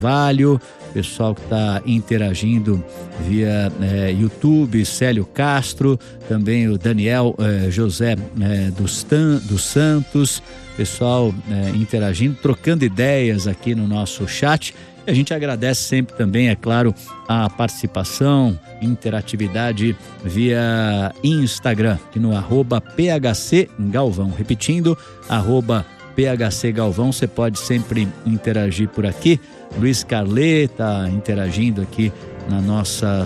Carvalho, pessoal que está interagindo via YouTube, Célio Castro, também o Daniel José dos Santos, pessoal interagindo, trocando ideias aqui no nosso chat. A gente agradece sempre também, é claro, a participação, interatividade via Instagram, aqui no @PHC Galvão. Repetindo, @PHC Galvão, você pode sempre interagir por aqui. Luiz Carlê está interagindo aqui na nossa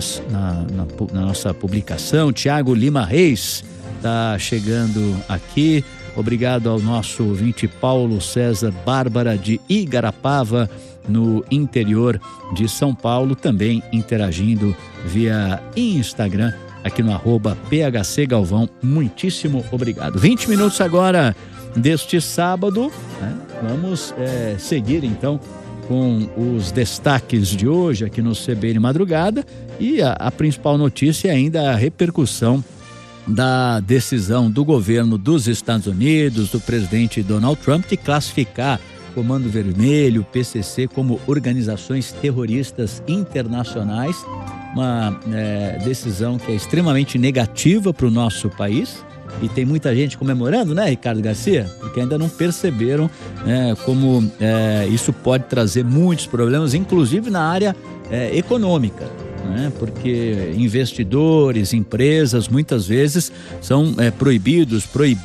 publicação. Tiago Lima Reis está chegando aqui. Obrigado ao nosso ouvinte Paulo César Bárbara de Igarapava, no interior de São Paulo, também interagindo via Instagram, aqui no @PHC Galvão. Muitíssimo obrigado. 20 minutos agora deste sábado, né? Vamos seguir então com os destaques de hoje aqui no CBN Madrugada, e a principal notícia é ainda a repercussão da decisão do governo dos Estados Unidos, do presidente Donald Trump, de classificar Comando Vermelho, PCC, como organizações terroristas internacionais. Uma decisão que é extremamente negativa para o nosso país, e tem muita gente comemorando, né, Ricardo Garcia? Porque ainda não perceberam como isso pode trazer muitos problemas, inclusive na área econômica, né? Porque investidores, empresas, muitas vezes são proibidas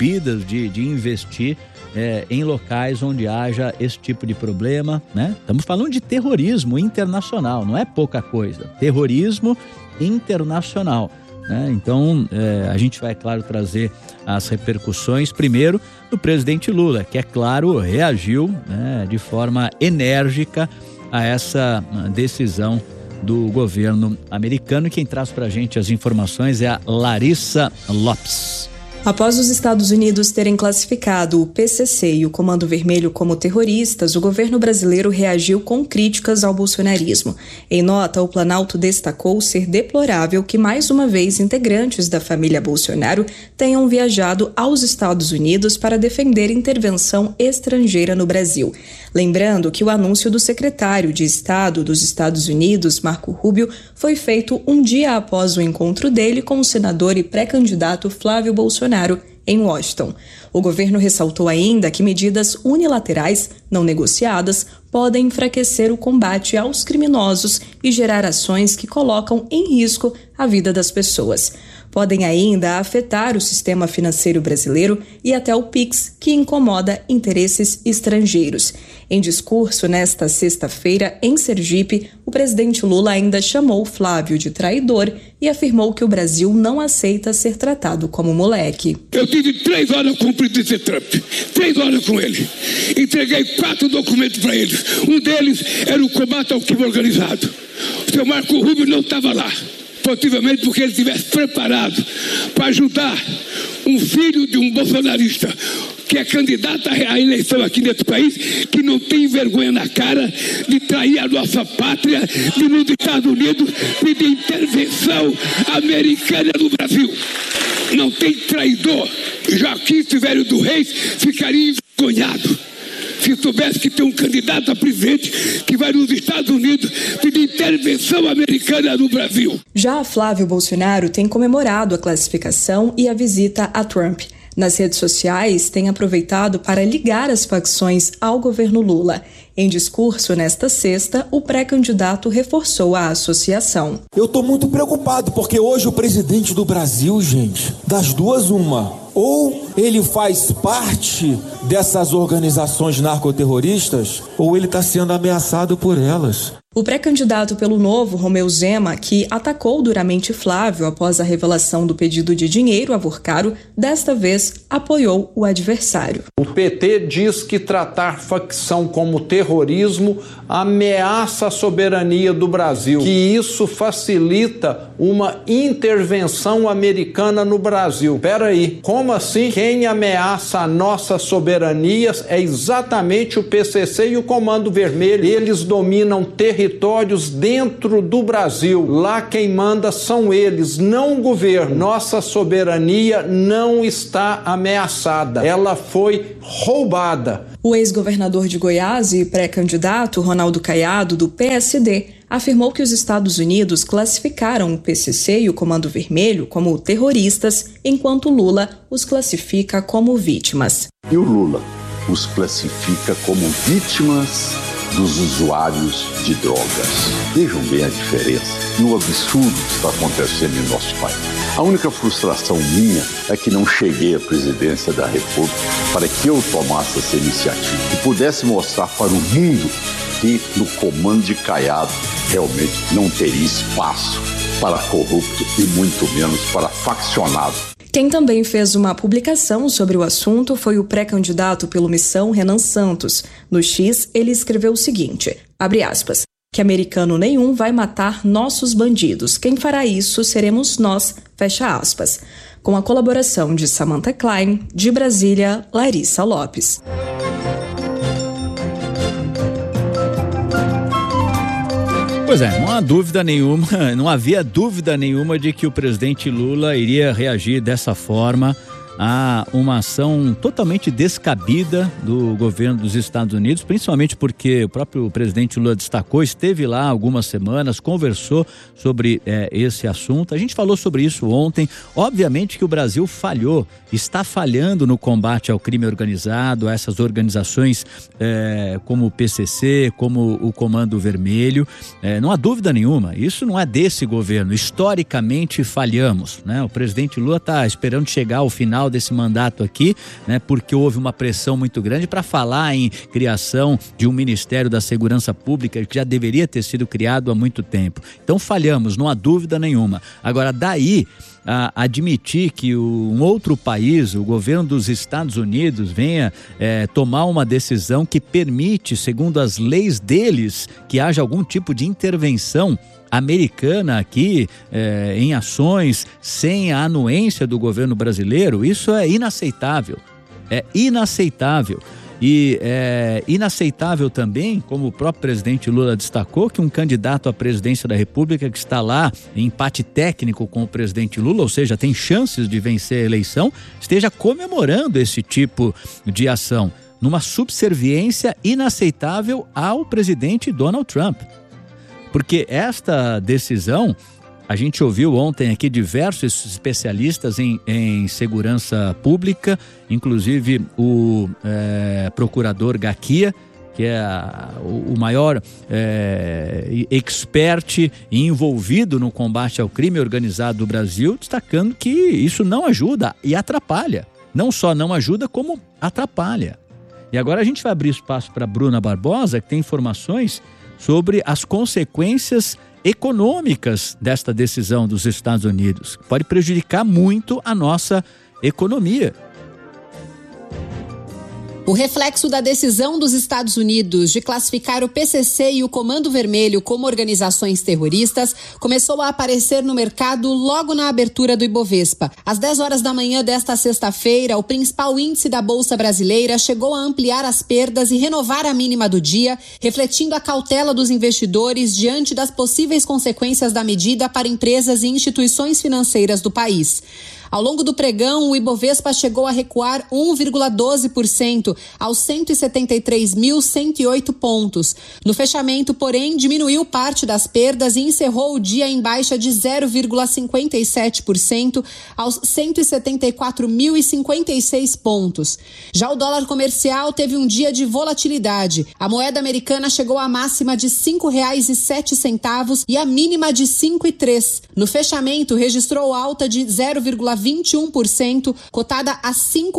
de investir em locais onde haja esse tipo de problema, né? Estamos falando de terrorismo internacional, não é pouca coisa. Terrorismo internacional, né? Então, a gente vai, claro, trazer as repercussões, primeiro, do presidente Lula, que, é claro, reagiu, né, de forma enérgica a essa decisão do governo americano. Quem traz pra gente as informações é a Larissa Lopes. Após os Estados Unidos terem classificado o PCC e o Comando Vermelho como terroristas, o governo brasileiro reagiu com críticas ao bolsonarismo. Em nota, o Planalto destacou ser deplorável que, mais uma vez, integrantes da família Bolsonaro tenham viajado aos Estados Unidos para defender intervenção estrangeira no Brasil. Lembrando que o anúncio do secretário de Estado dos Estados Unidos, Marco Rubio, foi feito um dia após o encontro dele com o senador e pré-candidato Flávio Bolsonaro em Washington. O governo ressaltou ainda que medidas unilaterais, não negociadas, podem enfraquecer o combate aos criminosos e gerar ações que colocam em risco a vida das pessoas. Podem ainda afetar o sistema financeiro brasileiro e até o PIX, que incomoda interesses estrangeiros. Em discurso nesta sexta-feira, em Sergipe, o presidente Lula ainda chamou Flávio de traidor e afirmou que o Brasil não aceita ser tratado como moleque. Eu tive 3 horas com o presidente Trump, 3 horas com ele. Entreguei 4 documentos para eles. Um deles era o combate ao crime organizado. O seu Marco Rubio não estava lá. Possivelmente porque ele estivesse preparado para ajudar um filho de um bolsonarista que é candidato à eleição aqui nesse país, que não tem vergonha na cara de trair a nossa pátria, de nos Estados Unidos pedir intervenção americana no Brasil. Não tem traidor. Joaquim Silvério do Reis ficaria envergonhado se soubesse que tem um candidato a presidente que vai nos Estados Unidos pedir intervenção americana no Brasil. Já Flávio Bolsonaro tem comemorado a classificação e a visita a Trump. Nas redes sociais, tem aproveitado para ligar as facções ao governo Lula. Em discurso nesta sexta, o pré-candidato reforçou a associação. Eu estou muito preocupado, porque hoje o presidente do Brasil, gente, das duas uma. Ou ele faz parte dessas organizações narcoterroristas, ou ele está sendo ameaçado por elas. O pré-candidato pelo Novo, Romeu Zema, que atacou duramente Flávio após a revelação do pedido de dinheiro a Vorcaro, desta vez apoiou o adversário. O PT diz que tratar facção como terrorismo ameaça a soberania do Brasil, que isso facilita uma intervenção americana no Brasil. Peraí, como assim? Quem ameaça a nossa soberania é exatamente o PCC e o Comando Vermelho. Eles dominam território territórios dentro do Brasil. Lá quem manda são eles, não o governo. Nossa soberania não está ameaçada, ela foi roubada. O ex-governador de Goiás e pré-candidato Ronaldo Caiado, do PSD, afirmou que os Estados Unidos classificaram o PCC e o Comando Vermelho como terroristas, enquanto Lula os classifica como vítimas. E o Lula os classifica como vítimas dos usuários de drogas. Vejam bem a diferença no absurdo que está acontecendo em nosso país. A única frustração minha é que não cheguei à presidência da República para que eu tomasse essa iniciativa e pudesse mostrar para o mundo que no comando de Caiado realmente não teria espaço para corrupto e muito menos para faccionado. Quem também fez uma publicação sobre o assunto foi o pré-candidato pelo Missão, Renan Santos. No X, ele escreveu o seguinte, abre aspas, que americano nenhum vai matar nossos bandidos. Quem fará isso seremos nós, fecha aspas. Com a colaboração de Samantha Klein, de Brasília, Larissa Lopes. Pois é, não havia dúvida nenhuma de que o presidente Lula iria reagir dessa forma a uma ação totalmente descabida do governo dos Estados Unidos, principalmente porque o próprio presidente Lula destacou, esteve lá algumas semanas, conversou sobre esse assunto. A gente falou sobre isso ontem. Obviamente que o Brasil falhou, está falhando no combate ao crime organizado, a essas organizações como o PCC, como o Comando Vermelho. Não há dúvida nenhuma, isso não é desse governo. Historicamente falhamos, né? O presidente Lula está esperando chegar ao final desse mandato aqui, né, porque houve uma pressão muito grande para falar em criação de um Ministério da Segurança Pública que já deveria ter sido criado há muito tempo. Então falhamos, não há dúvida nenhuma. Agora, daí a admitir que um outro país, o governo dos Estados Unidos, venha tomar uma decisão que permite, segundo as leis deles, que haja algum tipo de intervenção americana aqui em ações sem a anuência do governo brasileiro, isso é inaceitável. É inaceitável. E é inaceitável também, como o próprio presidente Lula destacou, que um candidato à presidência da República que está lá em empate técnico com o presidente Lula, ou seja, tem chances de vencer a eleição, esteja comemorando esse tipo de ação, numa subserviência inaceitável ao presidente Donald Trump. Porque esta decisão, a gente ouviu ontem aqui diversos especialistas em segurança pública, inclusive o procurador Gaquia, que é o maior expert envolvido no combate ao crime organizado do Brasil, destacando que isso não ajuda e atrapalha. Não só não ajuda, como atrapalha. E agora a gente vai abrir espaço para a Bruna Barbosa, que tem informações sobre as consequências econômicas desta decisão dos Estados Unidos. Pode prejudicar muito a nossa economia. O reflexo da decisão dos Estados Unidos de classificar o PCC e o Comando Vermelho como organizações terroristas começou a aparecer no mercado logo na abertura do Ibovespa. Às 10 horas da manhã desta sexta-feira, o principal índice da Bolsa Brasileira chegou a ampliar as perdas e renovar a mínima do dia, refletindo a cautela dos investidores diante das possíveis consequências da medida para empresas e instituições financeiras do país. Ao longo do pregão, o Ibovespa chegou a recuar 1,12% aos 173.108 pontos. No fechamento, porém, diminuiu parte das perdas e encerrou o dia em baixa de 0,57% aos 174.056 pontos. Já o dólar comercial teve um dia de volatilidade. A moeda americana chegou à máxima de R$ 5,07 e a mínima de R$ 5,03. No fechamento, registrou alta de 0,21%, cotada a R$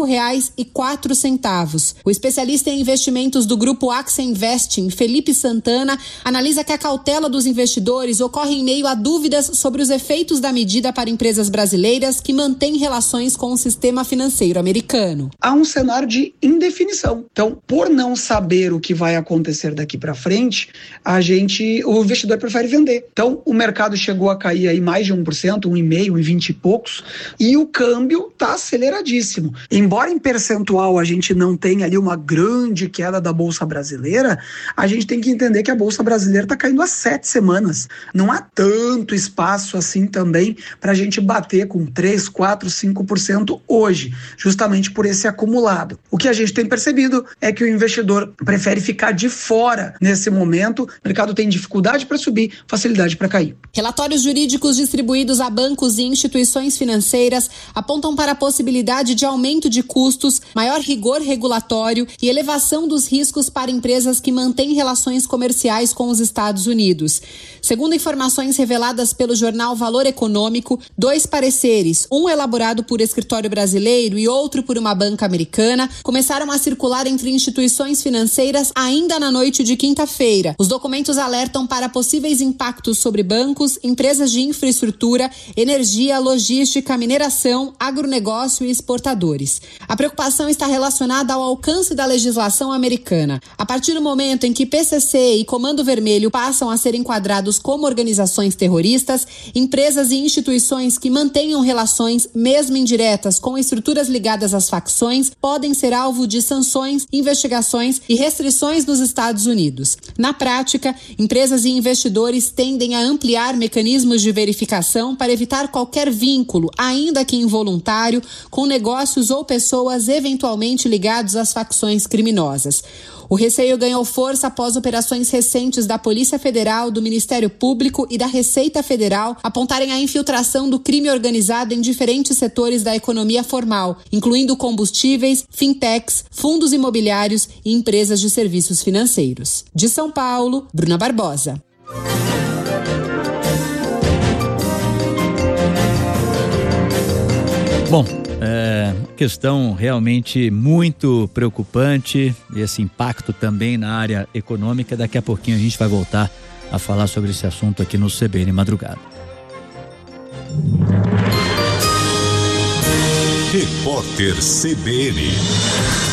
5,04. O especialista em investimentos do grupo AXA Investing, Felipe Santana, analisa que a cautela dos investidores ocorre em meio a dúvidas sobre os efeitos da medida para empresas brasileiras que mantêm relações com o sistema financeiro americano. Há um cenário de indefinição. Então, por não saber o que vai acontecer daqui para frente, o investidor prefere vender. Então, o mercado chegou a cair aí mais de 1%, 1,5%, 20 e poucos, e e o câmbio está aceleradíssimo. Embora em percentual a gente não tenha ali uma grande queda da Bolsa Brasileira, a gente tem que entender que a Bolsa Brasileira está caindo há 7 semanas. Não há tanto espaço assim também para a gente bater com 3, 4, 5% hoje, justamente por esse acumulado. O que a gente tem percebido é que o investidor prefere ficar de fora nesse momento. O mercado tem dificuldade para subir, facilidade para cair. Relatórios jurídicos distribuídos a bancos e instituições financeiras apontam para a possibilidade de aumento de custos, maior rigor regulatório e elevação dos riscos para empresas que mantêm relações comerciais com os Estados Unidos. Segundo informações reveladas pelo jornal Valor Econômico, 2 pareceres, um elaborado por escritório brasileiro e outro por uma banca americana, começaram a circular entre instituições financeiras ainda na noite de quinta-feira. Os documentos alertam para possíveis impactos sobre bancos, empresas de infraestrutura, energia, logística, mineração, agronegócio e exportadores. A preocupação está relacionada ao alcance da legislação americana. A partir do momento em que PCC e Comando Vermelho passam a ser enquadrados como organizações terroristas, empresas e instituições que mantenham relações, mesmo indiretas, com estruturas ligadas às facções, podem ser alvo de sanções, investigações e restrições nos Estados Unidos. Na prática, empresas e investidores tendem a ampliar mecanismos de verificação para evitar qualquer vínculo, ainda que involuntário, com negócios ou pessoas eventualmente ligados às facções criminosas. O receio ganhou força após operações recentes da Polícia Federal, do Ministério Público e da Receita Federal apontarem a infiltração do crime organizado em diferentes setores da economia formal, incluindo combustíveis, fintechs, fundos imobiliários e empresas de serviços financeiros. De São Paulo, Bruna Barbosa. Bom, questão realmente muito preocupante e esse impacto também na área econômica. Daqui a pouquinho a gente vai voltar a falar sobre esse assunto aqui no CBN Madrugada. Repórter CBN.